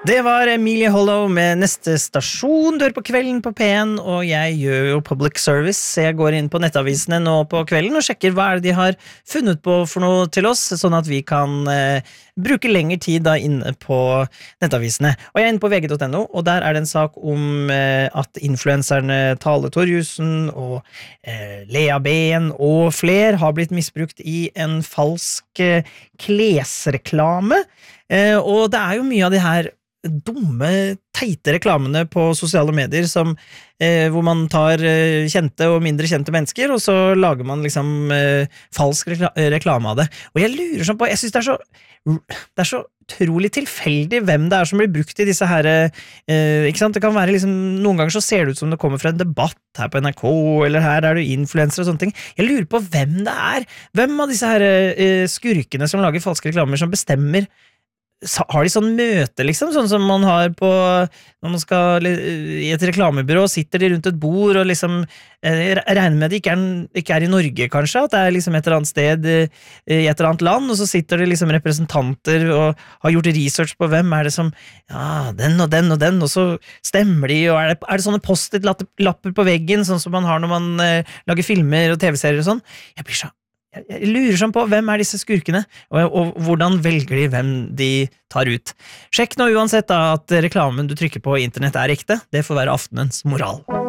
Det var Emilie Hollow med neste stasjon. Du hører på Kvelden på P1, og jeg gjør jo public service. Jeg går inn på nettavisene nå på kvelden og sjekker hva det de har funnet på for noe til oss, sånn at vi kan bruke lengre tid da inne på nettavisene. Og jeg er inne på vg.no, og der er det en sak om at influenserne Tale Torjussen og Lea Ben og flere har blitt misbrukt i en falsk klesreklame. Og det er jo mye av de her dumme, teite reklamene på sosiale medier som, hvor man tar kjente og mindre kjente mennesker, og så lager man liksom falsk reklame av det. Og jeg lurer sånn på, jeg synes det er så utrolig tilfeldig hvem det er som blir brukt i disse her, ikke sant? Det kan være liksom, noen ganger så ser det ut som det kommer fra en debatt her på NRK, eller her er du influencer og sånne ting. Jeg lurer på hvem det er. Hvem av disse her skurkene som lager falske reklamer som bestemmer. Har de sånn møte liksom, sånn som man har på når man skal i et reklamebyrå, sitter de rundt et bord og liksom regner med det ikke er i Norge kanskje, at det er liksom et eller annet sted i et eller annet land, og så sitter det liksom representanter og har gjort research på hvem er det som, ja, den og den og den, og så stemmer de, og er det sånne post-it-lapper på veggen, sånn som man har når man lager filmer og tv-serier og sånn. Jeg lurer sånn på hvem er disse skurkene, og hvordan velger de hvem de tar ut. Sjekk nå uansett da at reklamen du trykker på internett er ekte. Det får være aftenens moral.